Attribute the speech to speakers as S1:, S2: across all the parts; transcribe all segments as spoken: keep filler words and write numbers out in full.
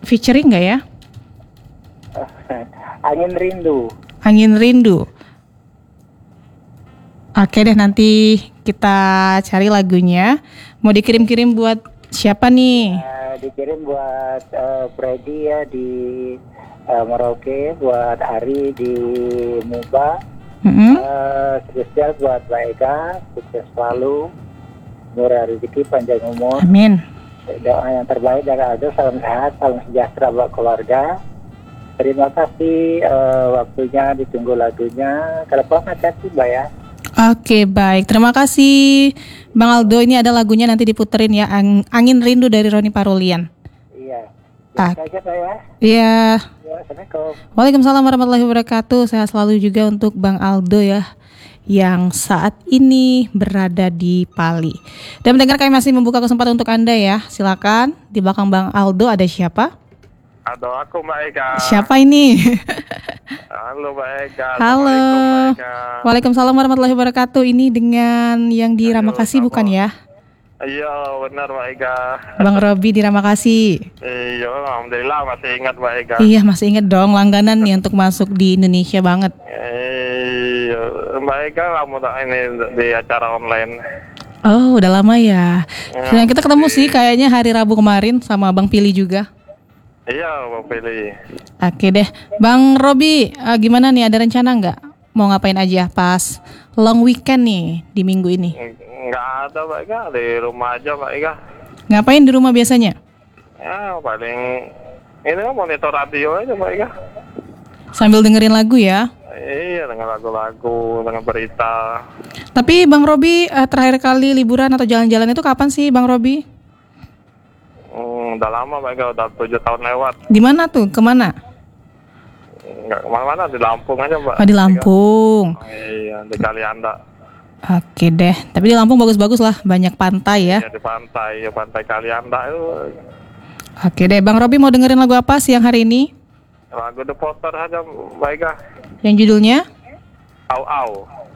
S1: featuring nggak ya?
S2: Angin Rindu.
S1: Angin Rindu. Oke deh, nanti kita cari lagunya. Mau dikirim-kirim buat siapa nih?
S2: Uh, dikirim buat uh, Freddy ya di uh, Merauke, buat Ari di Muba,
S1: Mm-hmm.
S2: uh, spesial buat Mbak Eka, sukses selalu, murah rezeki, panjang umur.
S1: Amin.
S2: Doa yang terbaik dari Aldo, salam sehat, salam sejahtera buat keluarga. Terima kasih uh, waktunya, ditunggu lagunya. Kalau hati-hati Mbak ya.
S1: Oke, baik. Terima kasih Bang Aldo. Ini ada lagunya, nanti diputerin ya, Ang- Angin Rindu dari Roni Parulian.
S2: Iya.
S1: Ah.
S2: Biasa aja Mbak ya.
S1: Iya.
S2: Ya, Assalamualaikum.
S1: Waalaikumsalam warahmatullahi wabarakatuh. Sehat selalu juga untuk Bang Aldo ya, yang saat ini berada di Pali. Dan mendengar kami masih membuka kesempatan untuk Anda ya. Silakan, di belakang Bang Aldo ada siapa?
S3: Aduh, aku Mbak Eka.
S1: Siapa ini?
S3: Halo Mbak Eka.
S1: Halo.
S3: Assalamualaikum Mbak Eka.
S1: Waalaikumsalam warahmatullahi wabarakatuh. Ini dengan yang di
S3: Aduh,
S1: Ramakasi
S3: sama.
S1: bukan ya?
S3: Iya benar Mbak Eka.
S1: Bang Robi di Ramakasi.
S3: Iya, alhamdulillah masih ingat Mbak Eka.
S1: Iya, masih inget dong, langganan nih untuk masuk di Indonesia banget.
S3: Iya, Mbak Eka kamu tak ini di acara online.
S1: Oh, udah lama ya.
S3: Ya,
S1: Dan kita ketemu
S3: di-
S1: sih kayaknya hari Rabu kemarin sama Bang Pili juga.
S3: Iya, Bang Pilih.
S1: Oke deh, Bang Robi, eh, gimana nih, ada rencana nggak mau ngapain aja pas long weekend nih di minggu ini?
S3: Nggak ada Mbak Eka, di rumah aja Mbak Eka.
S1: Ngapain di rumah biasanya?
S3: Ya paling ini kan monitor radio aja Mbak Eka.
S1: Sambil dengerin lagu ya.
S3: Iya, dengan lagu-lagu, dengan berita.
S1: Tapi Bang Robi, eh, terakhir kali liburan atau jalan-jalan itu kapan sih Bang Robi?
S3: Hmm, udah lama Mbak Eka, udah tujuh tahun lewat.
S1: Di mana tuh? Kemana?
S3: Nggak kemana-mana, di Lampung aja Mbak.
S1: Oh, di Lampung.
S3: Iya, di Kalianda.
S1: Oke deh, tapi di Lampung bagus-bagus lah, banyak pantai ya.
S3: Iya, di pantai, ya pantai Kalianda itu.
S1: Oke deh, Bang Robi mau dengerin lagu apa siang hari ini?
S3: Lagu The Poster aja Mbak Eka.
S1: Yang judulnya?
S3: Au Au.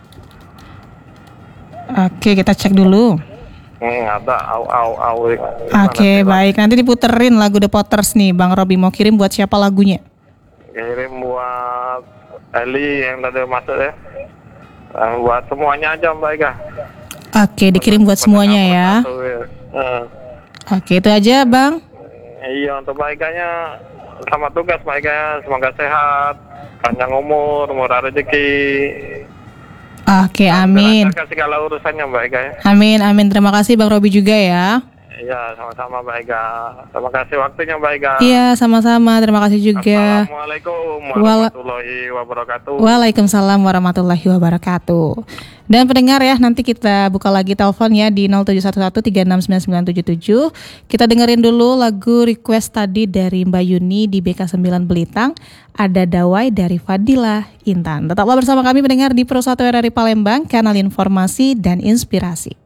S1: Oke, kita cek dulu.
S3: Hmm, ada Au Au Au.
S1: Oke, baik. Nanti diputerin lagu The Potters nih. Bang Robi mau kirim buat siapa lagunya?
S3: Kirim buat Eli yang tadi masuk ya. Eh, buat semuanya aja Mbak Eka.
S1: Oke, dikirim buat semuanya ya.
S3: Satu, ya. Eh,
S1: Oke, itu aja, Bang.
S3: iya, untuk Mbak Eka-nya selamat tugas Mbak Eka. Semoga sehat, panjang umur, murah rezeki.
S1: Oke, amin.
S3: Dilancarkan segala urusannya Mbak Eka ya.
S1: Amin, amin. Terima kasih Bang Robi juga ya.
S3: Iya, sama-sama Mbak Eka. Terima kasih waktunya Mbak Eka.
S1: Iya, sama-sama. Terima kasih juga.
S3: Assalamualaikum
S1: Wala-
S3: warahmatullahi wabarakatuh.
S1: Waalaikumsalam warahmatullahi wabarakatuh. Dan pendengar ya, nanti kita buka lagi telepon ya di nol tujuh satu satu tiga enam sembilan sembilan tujuh tujuh. Kita dengerin dulu lagu request tadi dari Mbak Yuni di B K sembilan Belitang. Ada Dawai dari Fadila Intan. Tetaplah bersama kami pendengar di Pro satu R R I Palembang, kanal informasi dan inspirasi.